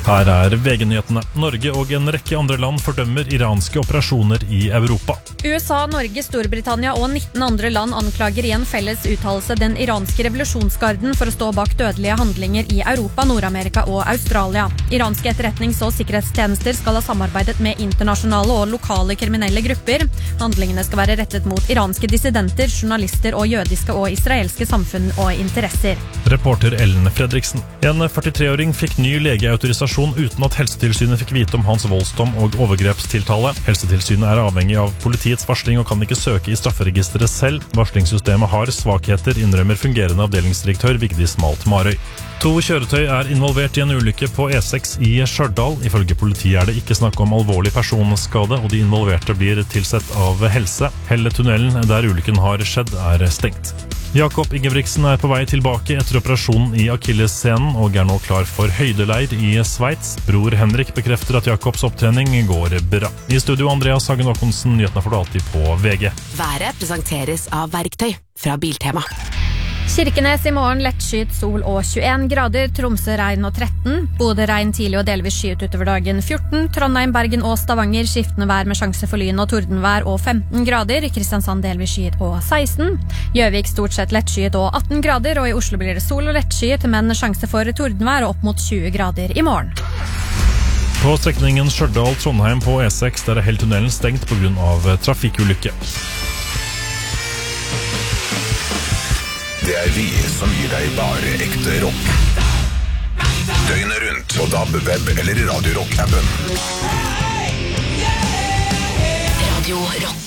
Her VG-nyhetene. Norge og en rekke andre land fordømmer iranske operasjoner i Europa. USA, Norge, Storbritannia og 19 andre land anklager i en felles uttalelse den iranske revolusjonsgarden for å stå bak dødelige handlinger i Europa, Nord-Amerika og Australia. Iranske etterretnings- og sikkerhetstjenester skal ha samarbeidet med internasjonale og lokale kriminelle grupper. Handlingene skal være rettet mot iranske dissidenter, journalister og jødiske og israelske samfunn og interesser. Reporter Ellen Fredriksen. En 43-åring fikk ny legeautorisasjon uten at Helsetilsynet fikk vite om hans voldsdom og overgrepstiltale. Helsetilsynet er avhengig av politiets varsling og kan ikke søke i strafferegisteret selv. Varslingssystemet har svakheter, innrømmer fungerende avdelingsdirektør Vigdis Malt Marøy. 2 kjøretøy er involvert i en ulykke på E6 i Stjørdal. Ifølge politiet er det ikke snakk om alvorlig personskade, og de involverte blir tilsett av helse. Hele tunnelen der ulykken har skjedd er stengt. Jakob Ingebrigtsen er på vei tilbake etter operasjonen i Akillessenen og er nå klar for høydeleir i Sveits. Bror Henrik bekrefter at Jakobs opptrening går bra. I studio Andreas Hagen Håkonsen, nyhetene får du alltid på VG. Været presenteres av Verktøy fra Biltema. Kirkenes i morgen lettskyet sol og 21 grader, Tromsø regn og 13, Bodø regn tidlig og delvis skyet utover dagen 14, Trondheim, Bergen og Stavanger skiftende vær med sjanse for lyn og tordenvær og 15 grader, Kristiansand delvis skyet og 16, Gjøvik stort sett lettskyet og 18 grader, og i Oslo blir det sol og lettskyet, men sjanse for tordenvær og opp mot 20 grader i morgen. På strekningen Stjørdal-Trondheim på E6 der er hele tunnelen stengt på grunn av trafikkulykke. Det er vi som gir deg bare ekte rock. Døgnet rundt på DAB, web eller Radio Rock-appen. Radio Rock.